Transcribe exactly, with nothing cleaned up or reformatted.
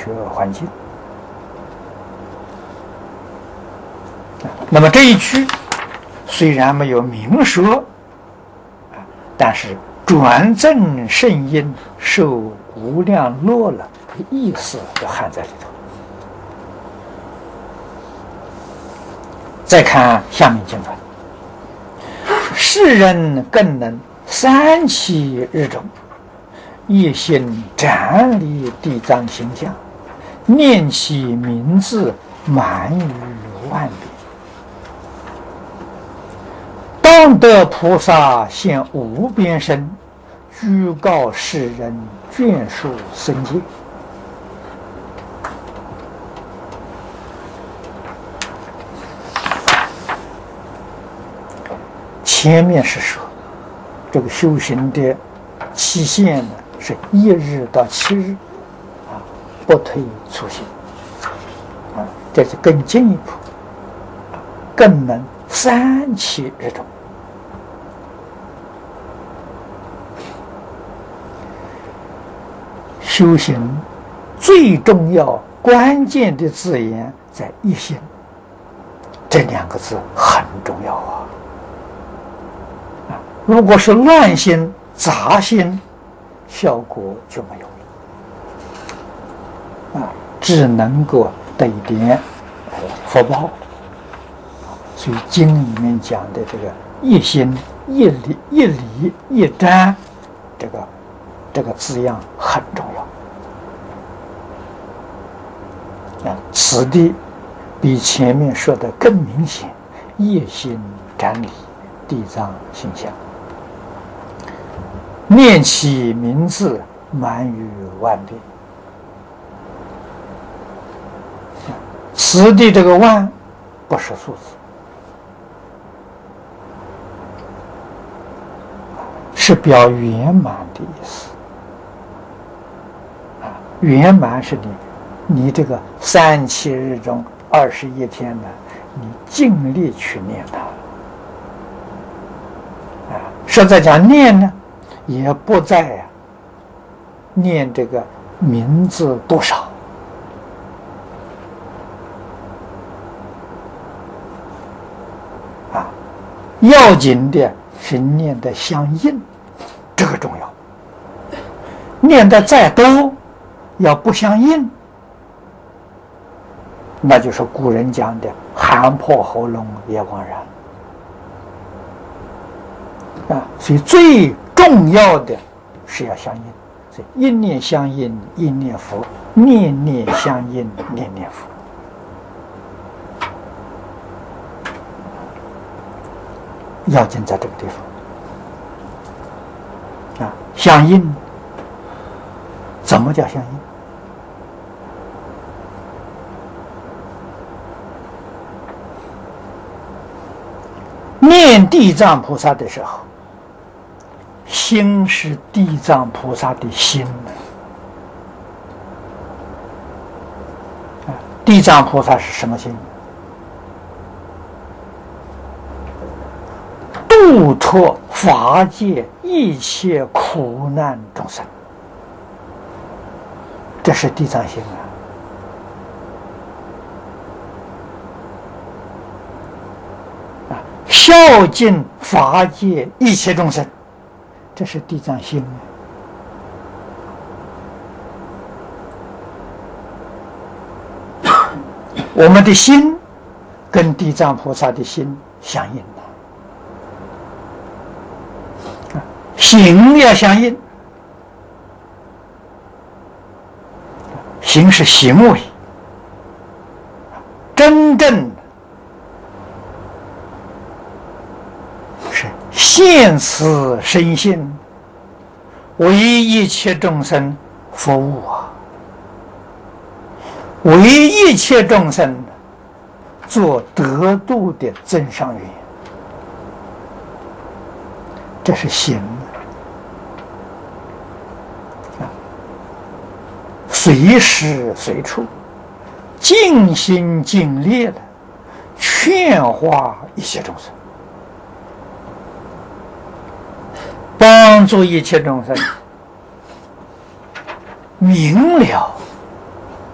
学环境。那么这一句虽然没有明说，但是转正圣因受无量乐了的意思就含在里头。再看下面经文，世人更能三七日中，一心瞻礼地藏形象，念其名字满于万遍。当得菩萨现无边身，居告世人眷属僧戒。前面是说这个修行的期限呢是一日到七日，啊，不推粗行，啊，这是更进一步，啊，更能三七日中。修行最重要关键的字眼在一心，这两个字很重要啊！啊，如果是乱心、杂心，效果就没有了，啊，只能够得一点福报。所以经里面讲的这个一心、一理、一理、一瞻，这个这个字样很重要。啊，此地比前面说的更明显，一心瞻礼地藏形象，念其名字满于万遍。此地这个万不是数字，是表圆满的意思。啊，圆满是你你这个三七日中二十一天呢，你尽力去念它。啊，实在讲念呢，也不在啊念这个名字多少，啊，要紧的是念的相应，这个重要。念的再多，要不相应，那就是古人讲的喊破喉咙也枉然啊！所以最重要的是要相应，所以一念相应一念佛，念念相应念念佛。要紧在这个地方啊！相应怎么叫相应？念地藏菩萨的时候，心是地藏菩萨的心。啊，地藏菩萨是什么心？度脱法界一切苦难众生，这是地藏心啊。孝敬法界一切众生，这是地藏心。我们的心跟地藏菩萨的心相应的，行要相应，行是行为，真正现此身心，为一切众生服务啊，为一切众生做得度的增上缘，这是行啊，随时随处尽心尽力的劝化一切众生，帮助一切众生明了